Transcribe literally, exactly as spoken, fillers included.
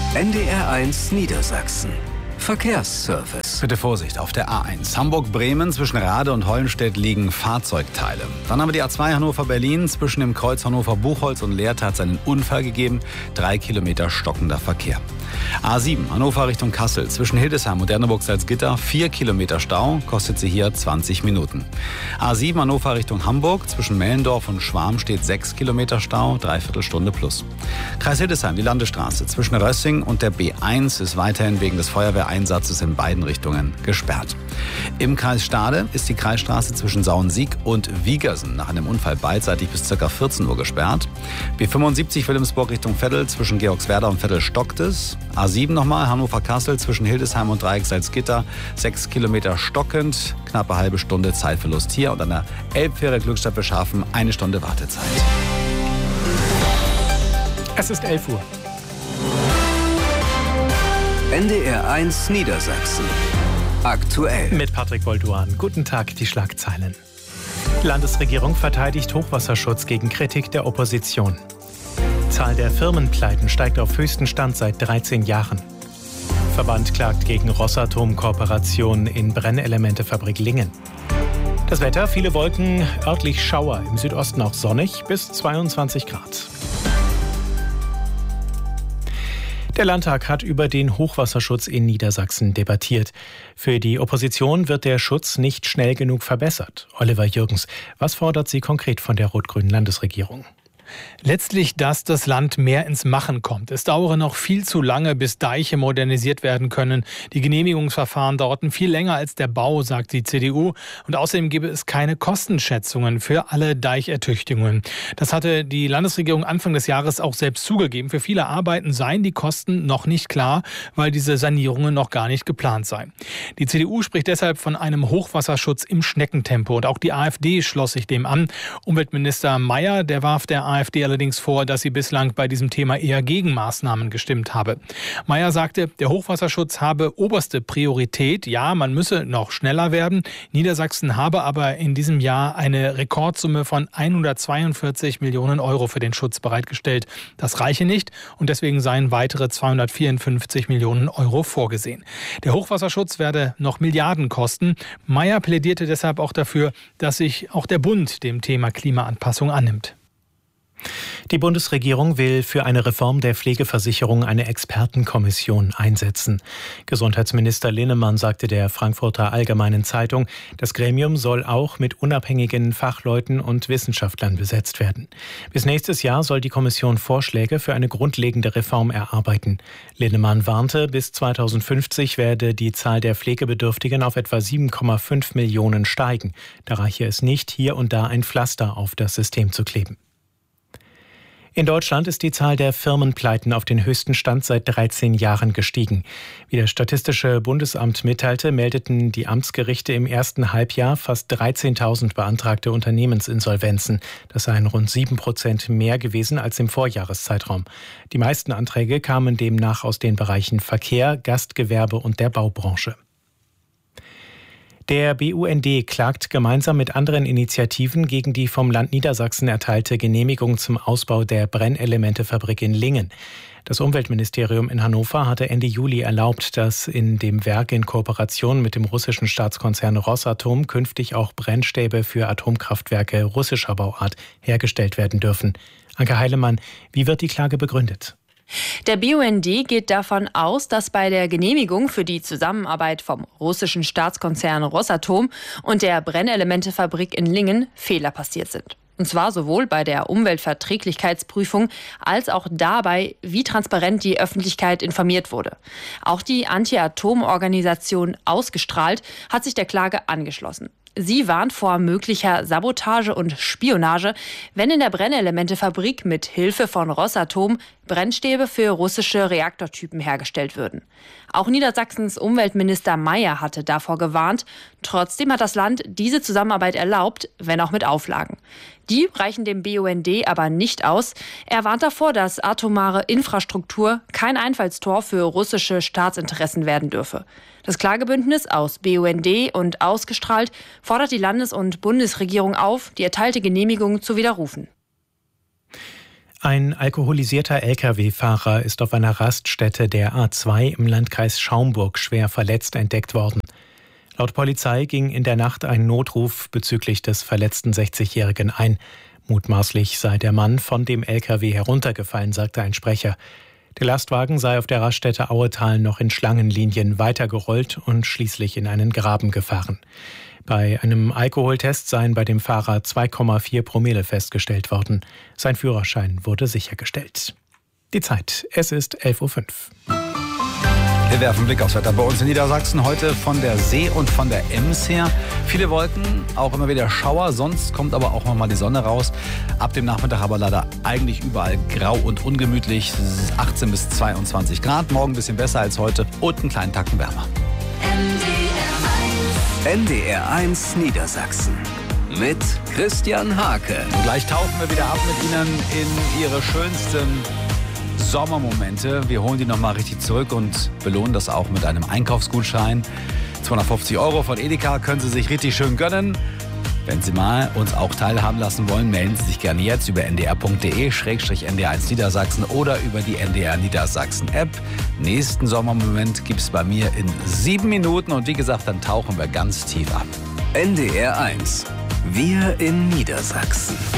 N D R eins Niedersachsen. Verkehrsservice. Bitte Vorsicht auf der A eins. Hamburg-Bremen zwischen Rade und Hollenstedt liegen Fahrzeugteile. Dann haben wir die A zwei Hannover-Berlin. Zwischen dem Kreuz Hannover-Buchholz und Lehrte hat es einen Unfall gegeben. Drei Kilometer stockender Verkehr. A sieben Hannover Richtung Kassel. Zwischen Hildesheim und Derneburg-Salzgitter vier Kilometer Stau. Kostet sie hier zwanzig Minuten. A sieben Hannover Richtung Hamburg. Zwischen Mellendorf und Schwarm steht sechs Kilometer Stau. Dreiviertel Stunde plus. Kreis Hildesheim, die Landesstraße. Zwischen Rössing und der B eins ist weiterhin wegen des Feuerwehreinsatzes in beiden Richtungen gesperrt. Im Kreis Stade ist die Kreisstraße zwischen Sauensiek und Wiegersen nach einem Unfall beidseitig bis ca. vierzehn Uhr gesperrt. B fünfundsiebzig Wilhelmsburg Richtung Veddel zwischen Georgswerda und Veddel stockt es. A sieben nochmal Hannover-Kassel zwischen Hildesheim und Dreieck Salzgitter. Sechs Kilometer stockend, knappe halbe Stunde Zeitverlust hier. Und an der Elbfähre Glückstadt Beschaffen eine Stunde Wartezeit. Es ist elf Uhr. N D R eins Niedersachsen. Aktuell. Mit Patrick Bolduan. Guten Tag, die Schlagzeilen. Landesregierung verteidigt Hochwasserschutz gegen Kritik der Opposition. Zahl der Firmenpleiten steigt auf höchsten Stand seit dreizehn Jahren. Verband klagt gegen Rosatom-Kooperation in Brennelementefabrik Lingen. Das Wetter, viele Wolken, örtlich Schauer, im Südosten auch sonnig, bis zweiundzwanzig Grad. Der Landtag hat über den Hochwasserschutz in Niedersachsen debattiert. Für die Opposition wird der Schutz nicht schnell genug verbessert. Oliver Jürgens, was fordert sie konkret von der rot-grünen Landesregierung? Letztlich, dass das Land mehr ins Machen kommt. Es dauere noch viel zu lange, bis Deiche modernisiert werden können. Die Genehmigungsverfahren dauerten viel länger als der Bau, sagt die C D U. Und außerdem gäbe es keine Kostenschätzungen für alle Deichertüchtigungen. Das hatte die Landesregierung Anfang des Jahres auch selbst zugegeben. Für viele Arbeiten seien die Kosten noch nicht klar, weil diese Sanierungen noch gar nicht geplant seien. Die C D U spricht deshalb von einem Hochwasserschutz im Schneckentempo. Und auch die AfD schloss sich dem an. Umweltminister Mayer, der warf der AfD allerdings vor, dass sie bislang bei diesem Thema eher gegen Maßnahmen gestimmt habe. Mayer sagte, der Hochwasserschutz habe oberste Priorität. Ja, man müsse noch schneller werden. Niedersachsen habe aber in diesem Jahr eine Rekordsumme von hundertzweiundvierzig Millionen Euro für den Schutz bereitgestellt. Das reiche nicht und deswegen seien weitere zweihundertvierundfünfzig Millionen Euro vorgesehen. Der Hochwasserschutz werde noch Milliarden kosten. Mayer plädierte deshalb auch dafür, dass sich auch der Bund dem Thema Klimaanpassung annimmt. Die Bundesregierung will für eine Reform der Pflegeversicherung eine Expertenkommission einsetzen. Gesundheitsminister Linnemann sagte der Frankfurter Allgemeinen Zeitung, das Gremium soll auch mit unabhängigen Fachleuten und Wissenschaftlern besetzt werden. Bis nächstes Jahr soll die Kommission Vorschläge für eine grundlegende Reform erarbeiten. Linnemann warnte, bis zweitausendfünfzig werde die Zahl der Pflegebedürftigen auf etwa sieben Komma fünf Millionen steigen. Da reiche es nicht, hier und da ein Pflaster auf das System zu kleben. In Deutschland ist die Zahl der Firmenpleiten auf den höchsten Stand seit dreizehn Jahren gestiegen. Wie das Statistische Bundesamt mitteilte, meldeten die Amtsgerichte im ersten Halbjahr fast dreizehntausend beantragte Unternehmensinsolvenzen. Das seien rund sieben Prozent mehr gewesen als im Vorjahreszeitraum. Die meisten Anträge kamen demnach aus den Bereichen Verkehr, Gastgewerbe und der Baubranche. Der B U N D klagt gemeinsam mit anderen Initiativen gegen die vom Land Niedersachsen erteilte Genehmigung zum Ausbau der Brennelementefabrik in Lingen. Das Umweltministerium in Hannover hatte Ende Juli erlaubt, dass in dem Werk in Kooperation mit dem russischen Staatskonzern Rosatom künftig auch Brennstäbe für Atomkraftwerke russischer Bauart hergestellt werden dürfen. Anke Heilemann, wie wird die Klage begründet? Der B U N D geht davon aus, dass bei der Genehmigung für die Zusammenarbeit vom russischen Staatskonzern Rosatom und der Brennelementefabrik in Lingen Fehler passiert sind. Und zwar sowohl bei der Umweltverträglichkeitsprüfung als auch dabei, wie transparent die Öffentlichkeit informiert wurde. Auch die Anti-Atom-Organisation Ausgestrahlt hat sich der Klage angeschlossen. Sie warnt vor möglicher Sabotage und Spionage, wenn in der Brennelementefabrik mit Hilfe von Rosatom Brennstäbe für russische Reaktortypen hergestellt würden. Auch Niedersachsens Umweltminister Mayer hatte davor gewarnt. Trotzdem hat das Land diese Zusammenarbeit erlaubt, wenn auch mit Auflagen. Die reichen dem B U N D aber nicht aus. Er warnt davor, dass atomare Infrastruktur kein Einfallstor für russische Staatsinteressen werden dürfe. Das Klagebündnis aus B U N D und Ausgestrahlt fordert die Landes- und Bundesregierung auf, die erteilte Genehmigung zu widerrufen. Ein alkoholisierter L K W-Fahrer ist auf einer Raststätte der A zwei im Landkreis Schaumburg schwer verletzt entdeckt worden. Laut Polizei ging in der Nacht ein Notruf bezüglich des verletzten sechzigjährigen ein. Mutmaßlich sei der Mann von dem L K W heruntergefallen, sagte ein Sprecher. Der Lastwagen sei auf der Raststätte Auetal noch in Schlangenlinien weitergerollt und schließlich in einen Graben gefahren. Bei einem Alkoholtest seien bei dem Fahrer zwei Komma vier Promille festgestellt worden. Sein Führerschein wurde sichergestellt. Die Zeit, es ist elf Uhr fünf. Wir werfen einen Blick aufs Wetter bei uns in Niedersachsen. Heute von der See und von der Ems her. Viele Wolken, auch immer wieder Schauer. Sonst kommt aber auch noch mal die Sonne raus. Ab dem Nachmittag aber leider eigentlich überall grau und ungemütlich. achtzehn bis zweiundzwanzig Grad. Morgen ein bisschen besser als heute und einen kleinen Tacken wärmer. N D R eins Niedersachsen mit Christian Hake. Und gleich tauchen wir wieder ab mit Ihnen in Ihre schönsten Sommermomente. Wir holen die nochmal richtig zurück und belohnen das auch mit einem Einkaufsgutschein. zweihundertfünfzig Euro von Edeka können Sie sich richtig schön gönnen. Wenn Sie mal uns auch teilhaben lassen wollen, melden Sie sich gerne jetzt über n d r punkt d e slash n d r eins Niedersachsen oder über die N D R Niedersachsen App. Nächsten Sommermoment gibt es bei mir in sieben Minuten und wie gesagt, dann tauchen wir ganz tief ab. N D R eins. Wir in Niedersachsen.